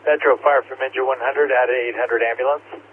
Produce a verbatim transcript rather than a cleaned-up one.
Metro Fire from engine one hundred, out of eight hundred ambulance.